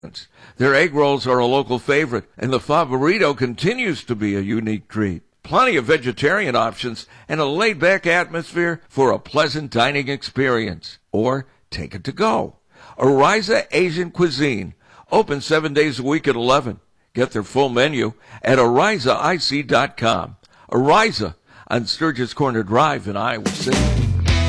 Their egg rolls are a local favorite, and the Favorito continues to be a unique treat. Plenty of vegetarian options and a laid-back atmosphere for a pleasant dining experience. Or take it to go. Ariza Asian Cuisine, open 7 days a week at 11. Get their full menu at arizaic.com. Ariza on Sturgis Corner Drive in Iowa City.